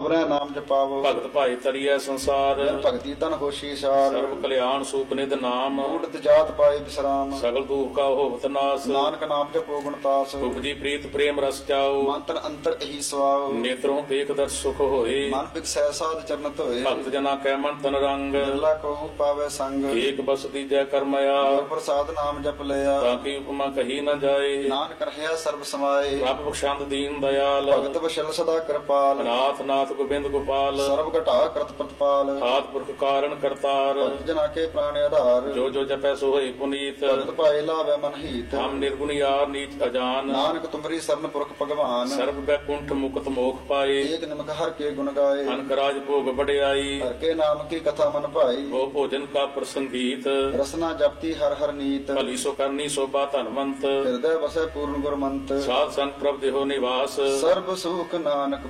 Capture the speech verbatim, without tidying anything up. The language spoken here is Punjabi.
ਤੁਮਰੇ ਨਾਮ ਜਪਾਵੋ ਭਗਤ ਭਾਈ ਤਰੀਐ ਸੰਸਾਰ ਭਗਤੀ ਤਨ ਹੋਸ਼ੀ ਸਾਰ ਸਰਬ ਕਲਿਆਣ ਸੂਪ ਨਿਧ ਨਾਮ ਊੜਤ ਜਾਤ ਪਾਏ ਬਿਸਰਾਮ ਸਗਲ ਦੂਖ ਕਾ ਹੋਵਤ ਨਾਸ ਨਾਨਕ ਨਾਮ ਜਪੋ ਗੁਣ ਤਾਸ ਉਪਜੀ ਪ੍ਰੀਤ ਪ੍ਰੇਮ ਰਸ ਚਾਓ ਮੰਤਰ ਅੰਤਰ ਇਹੀ ਸਵਾਉ ਨੇਤਰੋਂ ਵੇਖ ਦਰ ਸੁਖ ਹੋਏ ਮਨ ਬਿਕਸੈ ਸਾਧ ਚਰਨਤ ਹੋਏ ਭਗਤ ਜਨਾ ਕੈ ਮਨ ਤਨ ਰੰਗ ਅੱਲਾ ਕੋ ਪਾਵੇ ਸੰਗ ਏਕ ਬਸ ਦੀਜੈ ਕਰਮਇਆ ਗੁਰ ਪ੍ਰਸਾਦ ਨਾਮ ਜਪ ਲਿਆ ਤਾਂ ਕੀ ਉਪਮਾ ਕਹੀ ਨ ਜਾਏ ਨਾਨਕ ਰਹਿਆ ਸਰਬ ਸਮਾਏ ਪ੍ਰਭ ਬਖਸ਼ੰਦ ਦੀਨ ਦਇਆਲ ਭਗਤ ਵਸ਼ਲ ਸਦਾ ਕਿਰਪਾਲ ਨਾਥ ਨਾਥ ਗੋਬਿੰਦ ਗੋਪਾਲ ਸਰਬ ਘਟਾ ਕਰਤ ਪ੍ਰਤਪਾਲ ਆਦ ਪੁਰਖ ਕਾਰਨ ਕਰਤਾਰ ਭਗਤ ਜਨਾ ਕੇ ਪ੍ਰਾਣ ਆਧਾਰ ਜੋ ਜੋ ਜਪੈ ਸੋ ਹੋਈ ਪੁਨੀਤ ਭਗਤ ਪਾਏ ਲਾਵੇ ਮਨ ਹੀਤ ਹਮ ਨਿਰਗੁਣ ਯਾਰ ਨੀਚ ਅਜਾਨ ਨਾਨਕ ਤੁਮਰੀ ਸਰਨ ਪੁਰਖ ਭਗਵਾਨ ਸਰਬ ਬੈਕੁੰਠ ਮੁਕਤ ਮੋਖ ਪਾਏ ਏਕ ਨਿਮਕ ਹਰ ਕੇ ਗੁਣ ਗਾਏ ਅਨਕ ਰਾਜ ਭੋਗ ਵਡਿਆਈ ਹਰ ਕੇ ਨਾਮ ਕੀ ਕਥਾ ਮਨ ਭਾਈ ਉਹ ਭੋਜਨ ਕਾ ਪ੍ਰਸੰਗੀਤ ਰਸਨਾ ਜਪਤੀ ਹਰ ਹਰ ਨੀਤ ਭਲੀ ਸੋ ਕਰਨੀ ਸੋਭਾ ਧਨਵੰਤ ਹਿਰਦੈ ਵਸੈ ਪੂਰਨ ਗੁਰਮੰਤ ਸਾਧ ਸੰਤ ਪ੍ਰਭ ਦੇਹੋ ਨਿਵਾਸ ਸਰਬ ਸੁਖ ਨਾਨਕ